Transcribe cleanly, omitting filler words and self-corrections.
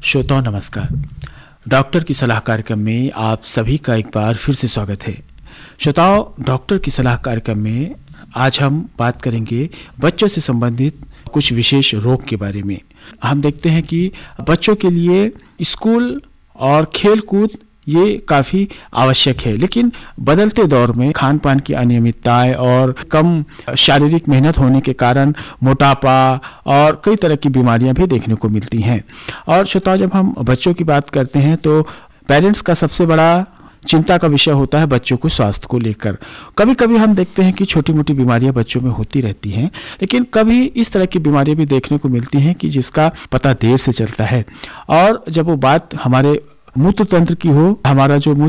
श्रोताओं नमस्कार। डॉक्टर की सलाह कार्यक्रम में आप सभी का एक बार फिर से स्वागत है। श्रोताओं, डॉक्टर की सलाह कार्यक्रम में आज हम बात करेंगे बच्चों से संबंधित कुछ विशेष रोग के बारे में। हम देखते हैं कि बच्चों के लिए स्कूल और खेल कूद ये काफ़ी आवश्यक है, लेकिन बदलते दौर में खान पान की अनियमितताएं और कम शारीरिक मेहनत होने के कारण मोटापा और कई तरह की बीमारियां भी देखने को मिलती हैं। और श्रोताओं, जब हम बच्चों की बात करते हैं तो पेरेंट्स का सबसे बड़ा चिंता का विषय होता है बच्चों को स्वास्थ्य को लेकर। कभी कभी हम देखते हैं कि छोटी मोटी बीमारियां बच्चों में होती रहती हैं, लेकिन कभी इस तरह की बीमारियां भी देखने को मिलती हैं कि जिसका पता देर से चलता है। और जब वो बात हमारे मूत्र तंत्र की हो, हमारा जो